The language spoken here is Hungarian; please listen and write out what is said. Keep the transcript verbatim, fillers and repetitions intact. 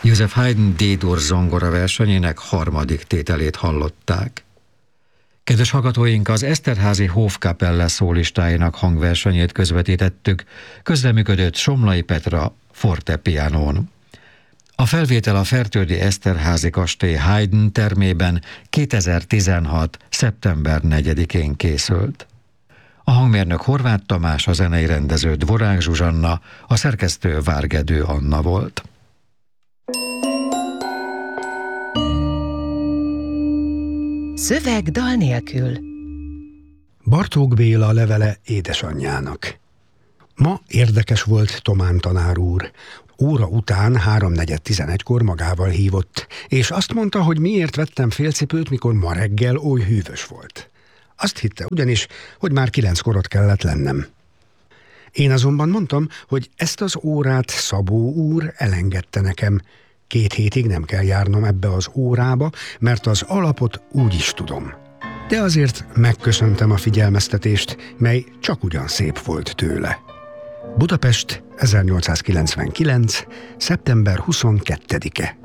Joseph Haydn D-dur zongora versenyének harmadik tételét hallották. Kedves hallgatóink, az Eszterházy Hofkapelle szólistáinak hangversenyét közvetítettük, közreműködött Somlai Petra fortepianón. A felvétel a Fertődi Eszterházy kastély Haydn termében kétezer-tizenhat. szeptember negyedikén készült. A hangmérnök Horváth Tamás, a zenei rendező Dvorák Zsuzsanna, a szerkesztő Várgedő Anna volt. Szöveg dal nélkül. Bartók Béla levele édesanyjának. Ma érdekes volt Tomán tanár úr. Óra után háromnegyed tizenegykor magával hívott, és azt mondta, hogy miért vettem félcipőt, mikor ma reggel oly hűvös volt. Azt hitte ugyanis, hogy már kilenckor ott kellett lennem. Én azonban mondtam, hogy ezt az órát Szabó úr elengedte nekem. Két hétig nem kell járnom ebbe az órába, mert az alapot úgy is tudom. De azért megköszöntem a figyelmeztetést, mely csak ugyan szép volt tőle. Budapest, ezernyolcszázkilencvenkilenc. szeptember huszonkettedike.